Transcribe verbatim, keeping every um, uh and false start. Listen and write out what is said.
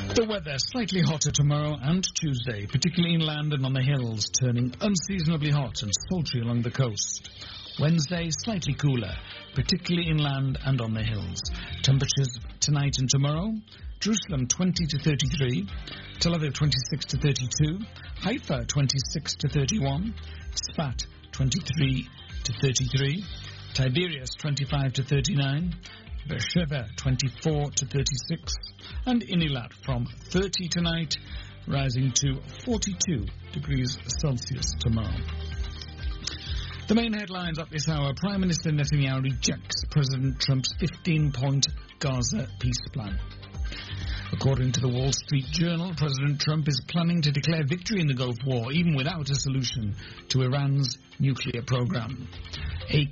The weather slightly hotter tomorrow and Tuesday, particularly inland and on the hills, turning unseasonably hot and sultry along the coast. Wednesday, slightly cooler, particularly inland and on the hills. Temperatures tonight and tomorrow: Jerusalem twenty to thirty-three, Tel Aviv twenty-six to thirty-two, Haifa twenty-six to thirty-one, Tzfat twenty-three to thirty-three, Tiberias twenty-five to thirty-nine, Beersheba twenty-four to thirty-six, and in Eilat from thirty tonight, rising to forty-two degrees Celsius tomorrow. The main headlines at this hour: Prime Minister Netanyahu rejects President Trump's fifteen-point Gaza peace plan. According to the Wall Street Journal, President Trump is planning to declare victory in the Gulf War, even without a solution to Iran's nuclear program. A